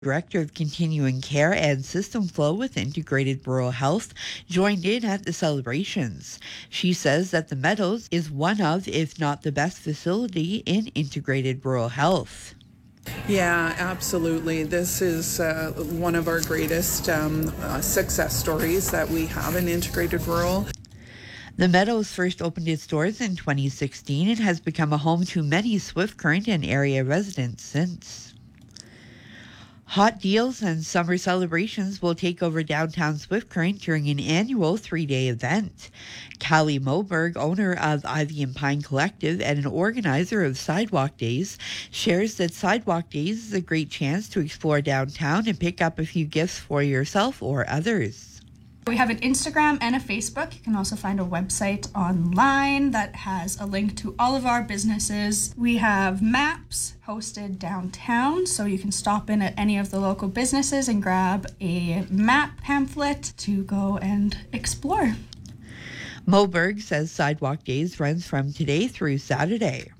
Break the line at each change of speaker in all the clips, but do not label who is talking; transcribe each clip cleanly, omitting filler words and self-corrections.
Director of Continuing Care and System Flow with Integrated Rural Health, joined in at the celebrations. She says that the Meadows is one of, if not the best facility in integrated rural health.
Yeah, absolutely. This is one of our greatest success stories that we have in integrated rural.
The Meadows first opened its doors in 2016 and has become a home to many Swift Current and area residents since. Hot deals and summer celebrations will take over downtown Swift Current during an annual 3-day event. Callie Moberg, owner of Ivy and Pine Collective and an organizer of Sidewalk Days, shares that Sidewalk Days is a great chance to explore downtown and pick up a few gifts for yourself or others.
We have an Instagram and a Facebook. You can also find a website online that has a link to all of our businesses. We have maps posted downtown, so you can stop in at any of the local businesses and grab a map pamphlet to go and explore.
Moberg says Sidewalk Days runs from today through Saturday.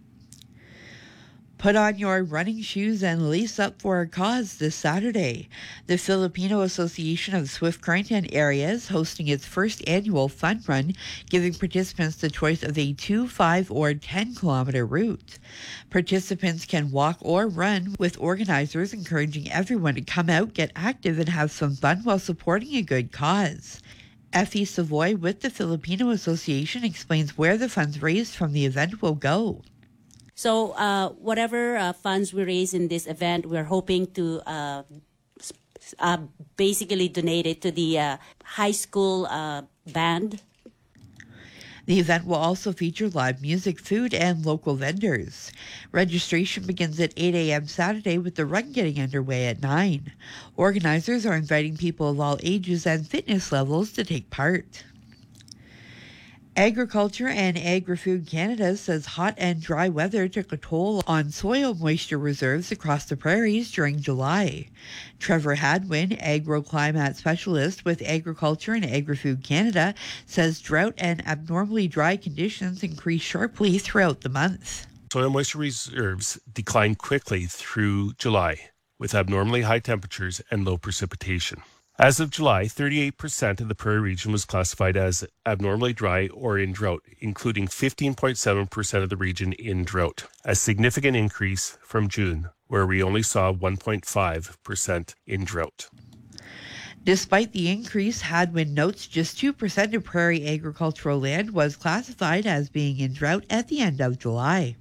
Put on your running shoes and lace up for a cause this Saturday. The Filipino Association of Swift Current and Area is hosting its first annual fun run, giving participants the choice of a 2, 5, or 10-kilometer route. Participants can walk or run, with organizers encouraging everyone to come out, get active, and have some fun while supporting a good cause. Effie Savoy with the Filipino Association explains where the funds raised from the event will go.
So whatever funds we raise in this event, we're hoping to basically donate it to the high school band.
The event will also feature live music, food, and local vendors. Registration begins at 8 a.m. Saturday, with the run getting underway at 9. Organizers are inviting people of all ages and fitness levels to take part. Agriculture and Agri-Food Canada says hot and dry weather took a toll on soil moisture reserves across the prairies during July. Trevor Hadwin, agroclimate specialist with Agriculture and Agri-Food Canada, says drought and abnormally dry conditions increased sharply throughout the month.
Soil moisture reserves declined quickly through July, with abnormally high temperatures and low precipitation. As of July, 38% of the prairie region was classified as abnormally dry or in drought, including 15.7% of the region in drought, a significant increase from June, where we only saw 1.5% in drought.
Despite the increase, Hadwin notes just 2% of prairie agricultural land was classified as being in drought at the end of July.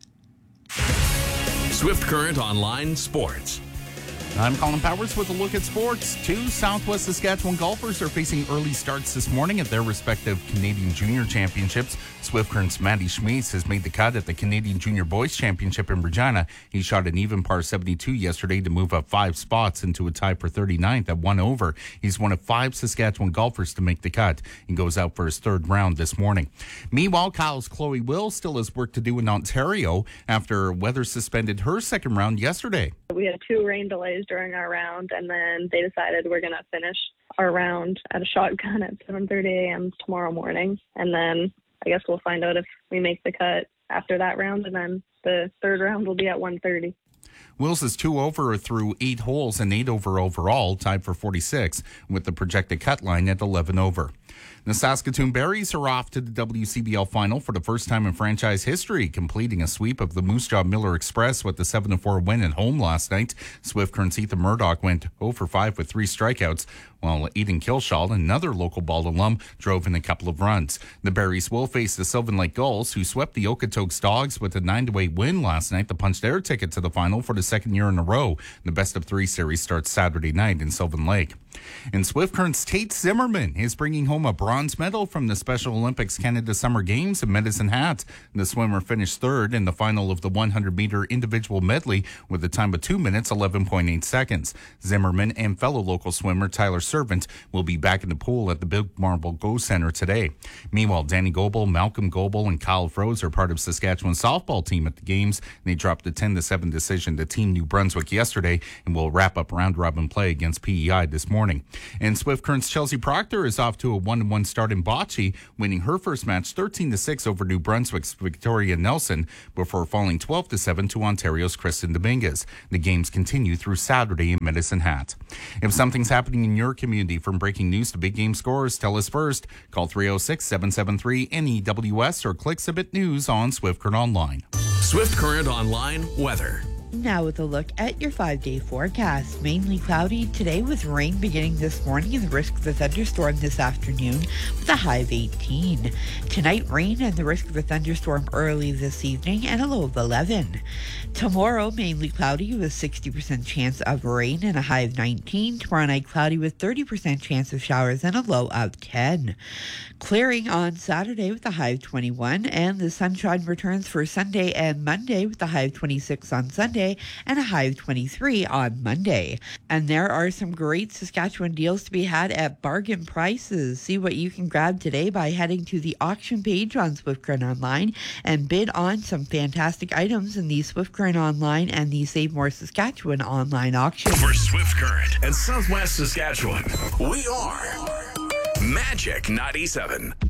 Swift Current Online Sports.
I'm Colin Powers with a look at sports. 2 Southwest Saskatchewan golfers are facing early starts this morning at their respective Canadian Junior Championships. Swift Current's Matty Schmeetz has made the cut at the Canadian Junior Boys Championship in Regina. He shot an even par 72 yesterday to move up 5 spots into a tie for 39th at 1 over. He's one of 5 Saskatchewan golfers to make the cut. He goes out for his 3rd round this morning. Meanwhile, Kyle's Chloe Will still has work to do in Ontario after weather suspended her 2nd round yesterday.
We had 2 rain delays during our round, and then they decided we're going to finish our round at a shotgun at 7:30 a.m. tomorrow morning. And then I guess we'll find out if we make the cut after that round, and then the 3rd round will be at 1:30.
Wills is 2 over through 8 holes and 8 over overall, tied for 46, with the projected cut line at 11 over. The Saskatoon Berries are off to the WCBL final for the first time in franchise history, completing a sweep of the Moose Jaw Miller Express with the 7-4 win at home last night. Swift Current's Ethan Murdoch went 0 for 5 with 3 strikeouts, while Eden Kilshaw, another local Bald alum, drove in a couple of runs. The Berries will face the Sylvan Lake Gulls, who swept the Okotoks Dogs with a 9-8 win last night to punch their ticket to the final for the 2nd year in a row. The best of 3 series starts Saturday night in Sylvan Lake. In Swift Current's Tate Zimmerman is bringing home a bronze medal from the Special Olympics Canada Summer Games in Medicine Hat. The swimmer finished 3rd in the final of the 100-meter individual medley with a time of 2 minutes, 11.8 seconds. Zimmerman and fellow local swimmer Tyler Servant will be back in the pool at the Big Marble Go Center today. Meanwhile, Danny Goebel, Malcolm Goebel, and Kyle Froese are part of Saskatchewan's softball team at the Games. They dropped a 10-7 decision to to Team New Brunswick yesterday and will wrap up round-robin play against PEI this morning. And Swift Current's Chelsea Proctor is off to a 1-1 start in bocce, winning her first match 13-6 over New Brunswick's Victoria Nelson before falling 12-7 to Ontario's Kristen Dominguez. The games continue through Saturday in Medicine Hat. If something's happening in your community, from breaking news to big game scores, tell us first. Call 306-773-NEWS or click Submit News on Swift Current Online.
Swift Current Online weather.
Now with a look at your 5-day forecast. Mainly cloudy today with rain beginning this morning and the risk of a thunderstorm this afternoon with a high of 18. Tonight, rain and the risk of a thunderstorm early this evening and a low of 11. Tomorrow, mainly cloudy with 60% chance of rain and a high of 19. Tomorrow night, cloudy with 30% chance of showers and a low of 10. Clearing on Saturday with a high of 21, and the sunshine returns for Sunday and Monday with a high of 26 on Sunday and a high of 23 on Monday. And there are some great Saskatchewan deals to be had at bargain prices. See what you can grab today by heading to the auction page on Swift Current Online and bid on some fantastic items in the Swift Current Online and the Save More Saskatchewan online auction.
For Swift Current and Southwest Saskatchewan, we are Magic 97.